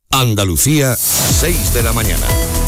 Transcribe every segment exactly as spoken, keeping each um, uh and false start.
Andalucía, seis de la mañana.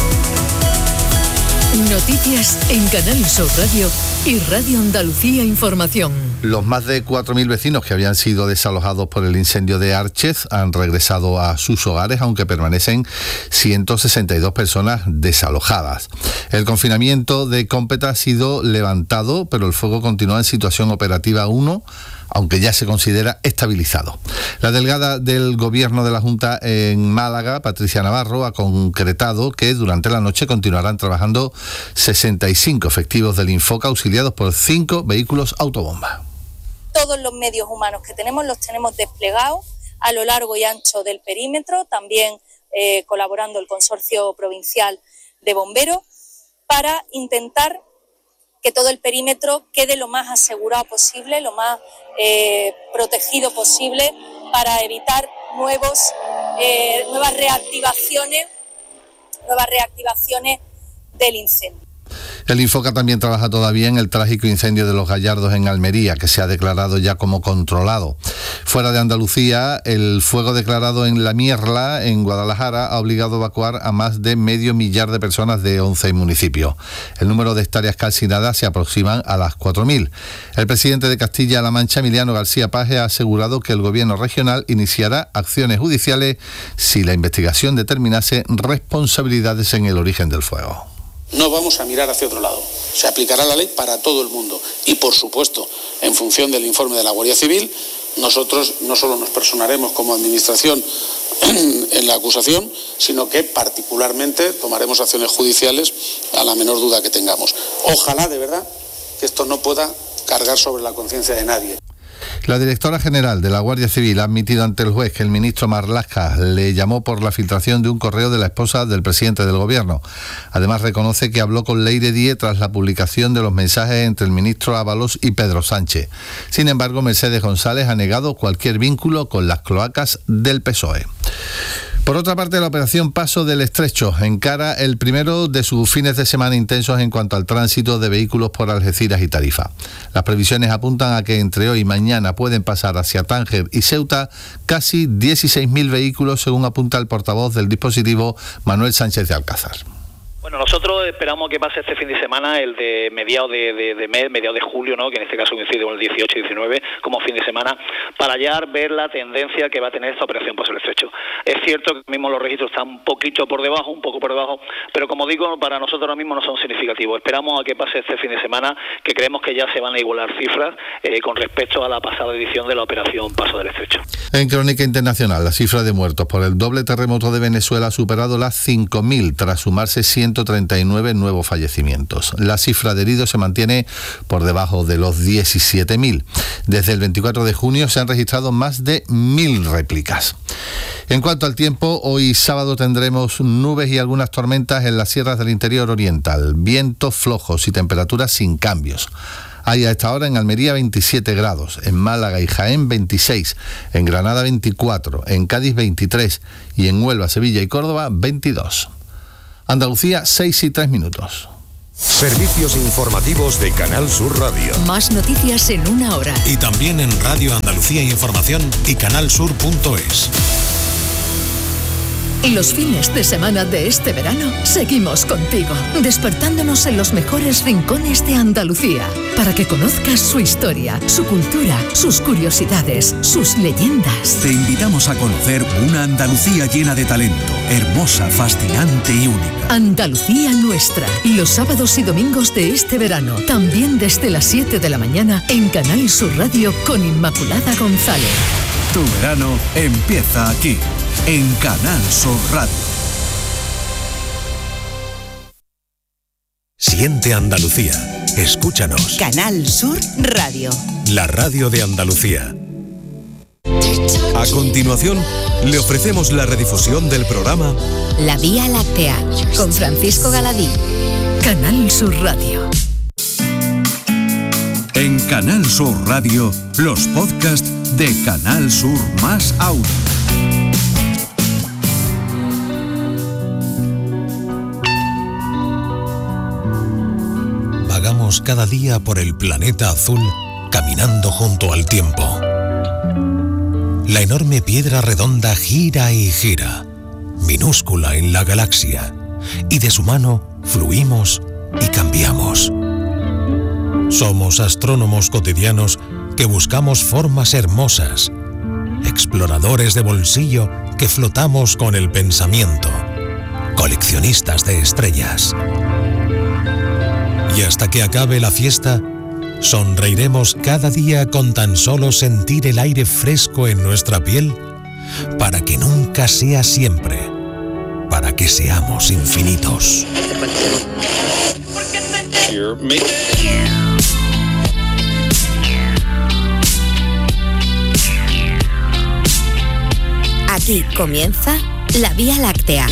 Noticias en Canal Sur Radio y Radio Andalucía Información. Los más de cuatro mil vecinos que habían sido desalojados por el incendio de Árchez han regresado a sus hogares, aunque permanecen ciento sesenta y dos personas desalojadas. El confinamiento de Cómpeta ha sido levantado, pero el fuego continúa en situación operativa uno, aunque ya se considera estabilizado. La delegada del Gobierno de la Junta en Málaga, Patricia Navarro, ha concretado que durante la noche continuarán trabajando sesenta y cinco efectivos del Infoca, auxiliados por cinco vehículos autobomba. Todos los medios humanos que tenemos los tenemos desplegados a lo largo y ancho del perímetro, también eh, colaborando el Consorcio Provincial de Bomberos, para intentar que todo el perímetro quede lo más asegurado posible, lo más eh, protegido posible, para evitar nuevos, eh, nuevas reactivaciones, nuevas reactivaciones del incendio. El Infoca también trabaja todavía en el trágico incendio de Los Gallardos en Almería, que se ha declarado ya como controlado. Fuera de Andalucía, el fuego declarado en La Mierla, en Guadalajara, ha obligado a evacuar a más de medio millar de personas de once municipios. El número de hectáreas calcinadas se aproximan a las cuatro mil. El presidente de Castilla-La Mancha, Emiliano García Paje, ha asegurado que el gobierno regional iniciará acciones judiciales si la investigación determinase responsabilidades en el origen del fuego. No vamos a mirar hacia otro lado. Se aplicará la ley para todo el mundo. Y, por supuesto, en función del informe de la Guardia Civil, nosotros no solo nos personaremos como administración en la acusación, sino que particularmente tomaremos acciones judiciales a la menor duda que tengamos. Ojalá, de verdad, que esto no pueda cargar sobre la conciencia de nadie. La directora general de la Guardia Civil ha admitido ante el juez que el ministro Marlaska le llamó por la filtración de un correo de la esposa del presidente del gobierno. Además, reconoce que habló con Leire Díez tras la publicación de los mensajes entre el ministro Ábalos y Pedro Sánchez. Sin embargo, Mercedes González ha negado cualquier vínculo con las cloacas del P S O E. Por otra parte, la operación Paso del Estrecho encara el primero de sus fines de semana intensos en cuanto al tránsito de vehículos por Algeciras y Tarifa. Las previsiones apuntan a que entre hoy y mañana pueden pasar hacia Tánger y Ceuta casi dieciséis mil vehículos, según apunta el portavoz del dispositivo, Manuel Sánchez de Alcázar. Bueno, nosotros esperamos que pase este fin de semana, el de mediados de, de, de mes, mediados de julio, ¿no?, que en este caso coincide con el dieciocho y diecinueve, como fin de semana, para ya ver la tendencia que va a tener esta operación Paso del Estrecho. Es cierto que mismo los registros están un poquito por debajo, un poco por debajo, pero como digo, para nosotros ahora mismo no son significativos. Esperamos a que pase este fin de semana, que creemos que ya se van a igualar cifras eh, con respecto a la pasada edición de la operación Paso del Estrecho. En crónica internacional, la cifra de muertos por el doble terremoto de Venezuela ha superado las cinco mil, tras sumarse ciento treinta y nueve nuevos fallecimientos. La cifra de heridos se mantiene por debajo de los diecisiete mil. Desde el veinticuatro de junio se han registrado más de mil réplicas. En cuanto al tiempo, hoy sábado tendremos nubes y algunas tormentas en las sierras del interior oriental, vientos flojos y temperaturas sin cambios. Hay a esta hora en Almería veintisiete grados, en Málaga y Jaén veintiséis, en Granada veinticuatro, en Cádiz veintitrés y en Huelva, Sevilla y Córdoba veintidós. Andalucía, seis y tres minutos. Servicios informativos de Canal Sur Radio. Más noticias en una hora. Y también en Radio Andalucía Información y canalsur punto es. Los fines de semana de este verano seguimos contigo, despertándonos en los mejores rincones de Andalucía, para que conozcas su historia, su cultura, sus curiosidades, sus leyendas. Te invitamos a conocer una Andalucía llena de talento, hermosa, fascinante y única. Andalucía nuestra, los sábados y domingos de este verano, también desde las siete de la mañana en Canal Sur Radio con Inmaculada González. Tu verano empieza aquí, en Canal Sur Radio. Siente Andalucía. Escúchanos. Canal Sur Radio. La radio de Andalucía. A continuación, le ofrecemos la redifusión del programa La Vía Láctea, con Francisco Galadí. Canal Sur Radio. En Canal Sur Radio, los podcasts de Canal Sur más Audio. Vagamos cada día por el planeta azul, caminando junto al tiempo. La enorme piedra redonda gira y gira, minúscula en la galaxia, y de su mano fluimos y cambiamos. Somos astrónomos cotidianos que buscamos formas hermosas, exploradores de bolsillo que flotamos con el pensamiento, coleccionistas de estrellas. Y hasta que acabe la fiesta, sonreiremos cada día con tan solo sentir el aire fresco en nuestra piel, para que nunca sea siempre, para que seamos infinitos. Aquí comienza La Vía Láctea.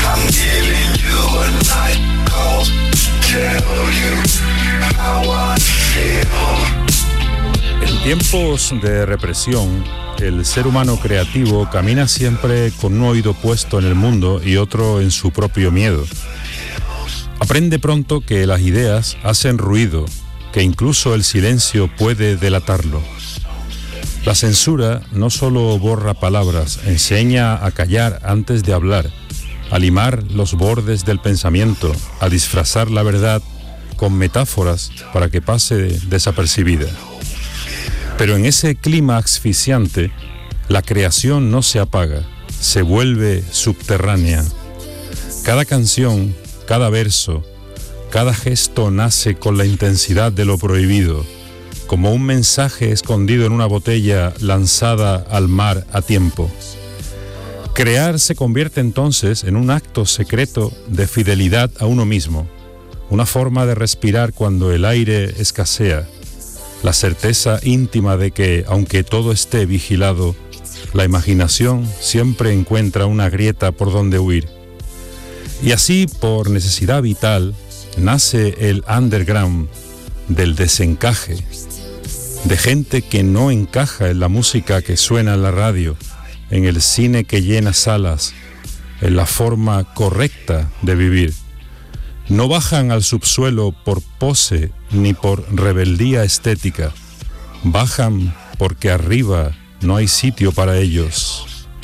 En tiempos de represión, el ser humano creativo camina siempre con un oído puesto en el mundo y otro en su propio miedo. Aprende pronto que las ideas hacen ruido, que incluso el silencio puede delatarlo. La censura no solo borra palabras, enseña a callar antes de hablar, a limar los bordes del pensamiento, a disfrazar la verdad con metáforas para que pase desapercibida. Pero en ese clima asfixiante, la creación no se apaga, se vuelve subterránea. Cada canción, cada verso, cada gesto nace con la intensidad de lo prohibido, como un mensaje escondido en una botella lanzada al mar a tiempo. Crear se convierte entonces en un acto secreto de fidelidad a uno mismo, una forma de respirar cuando el aire escasea, la certeza íntima de que, aunque todo esté vigilado, la imaginación siempre encuentra una grieta por donde huir. Y así, por necesidad vital, nace el underground, del desencaje, de gente que no encaja en la música que suena en la radio, en el cine que llena salas, en la forma correcta de vivir. No bajan al subsuelo por pose ni por rebeldía estética. Bajan porque arriba no hay sitio para ellos.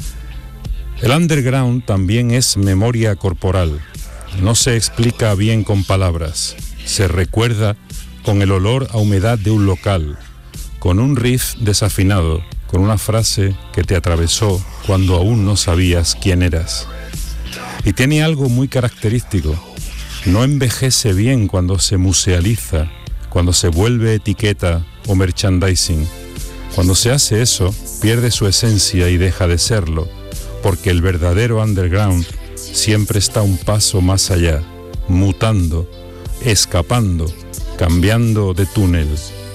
El underground también es memoria corporal. No se explica bien con palabras. Se recuerda con el olor a humedad de un local, con un riff desafinado, con una frase que te atravesó cuando aún no sabías quién eras. Y tiene algo muy característico. No envejece bien cuando se musealiza, cuando se vuelve etiqueta o merchandising. Cuando se hace eso, pierde su esencia y deja de serlo, porque el verdadero underground siempre está un paso más allá, mutando, escapando, cambiando de túnel.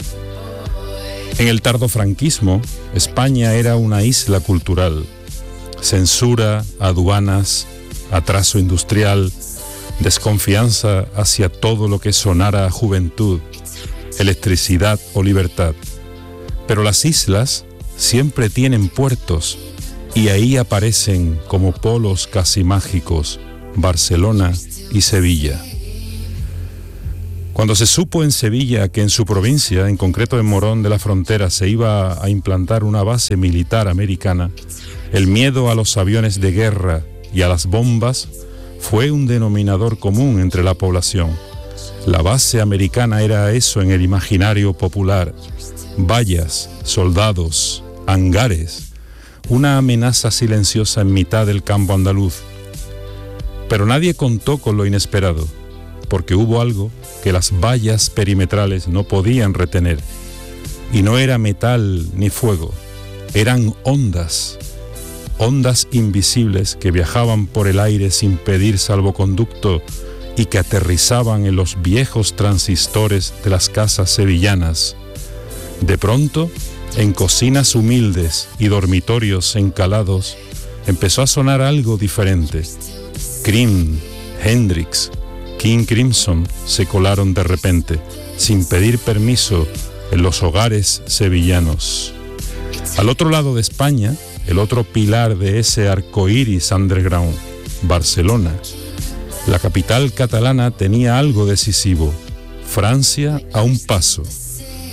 En el tardofranquismo, España era una isla cultural. Censura, aduanas, atraso industrial, desconfianza hacia todo lo que sonara a juventud, electricidad o libertad. Pero las islas siempre tienen puertos y ahí aparecen como polos casi mágicos Barcelona y Sevilla. Cuando se supo en Sevilla que en su provincia, en concreto en Morón de la Frontera, se iba a implantar una base militar americana, el miedo a los aviones de guerra y a las bombas fue un denominador común entre la población. La base americana era eso en el imaginario popular: vallas, soldados, hangares, una amenaza silenciosa en mitad del campo andaluz. Pero nadie contó con lo inesperado, porque hubo algo que las vallas perimetrales no podían retener, y no era metal ni fuego, eran ondas. Ondas invisibles que viajaban por el aire sin pedir salvoconducto y que aterrizaban en los viejos transistores de las casas sevillanas. De pronto, en cocinas humildes y dormitorios encalados, empezó a sonar algo diferente. Cream, Hendrix, King Crimson se colaron de repente, sin pedir permiso, en los hogares sevillanos. Al otro lado de España, el otro pilar de ese arcoíris underground, Barcelona. La capital catalana tenía algo decisivo: Francia a un paso.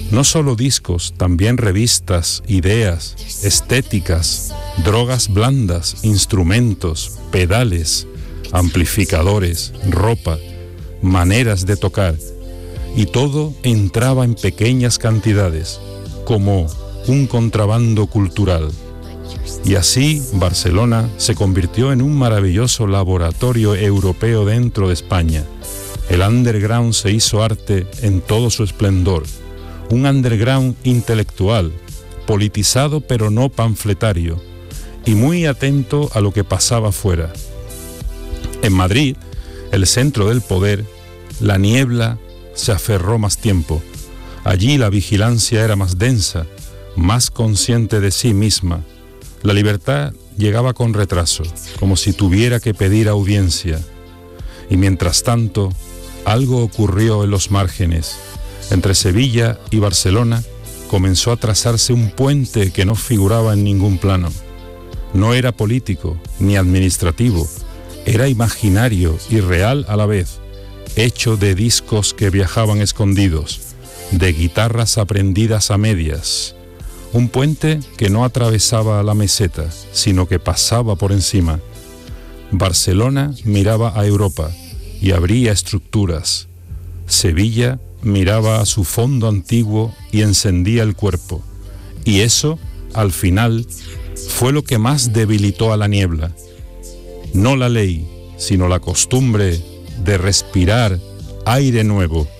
No solo discos, también revistas, ideas, estéticas, drogas blandas, instrumentos, pedales, amplificadores, ropa, maneras de tocar, y todo entraba en pequeñas cantidades, como un contrabando cultural. Y así Barcelona se convirtió en un maravilloso laboratorio europeo dentro de España. El underground se hizo arte en todo su esplendor, un underground intelectual, politizado pero no panfletario, y muy atento a lo que pasaba fuera. En Madrid, el centro del poder, la niebla se aferró más tiempo. Allí la vigilancia era más densa, más consciente de sí misma. La libertad llegaba con retraso, como si tuviera que pedir audiencia. Y mientras tanto, algo ocurrió en los márgenes. Entre Sevilla y Barcelona comenzó a trazarse un puente que no figuraba en ningún plano. No era político ni administrativo, era imaginario y real a la vez, hecho de discos que viajaban escondidos, de guitarras aprendidas a medias. Un puente que no atravesaba la meseta, sino que pasaba por encima. Barcelona miraba a Europa y abría estructuras. Sevilla miraba a su fondo antiguo y encendía el cuerpo. Y eso, al final, fue lo que más debilitó a la niebla. No la ley, sino la costumbre de respirar aire nuevo.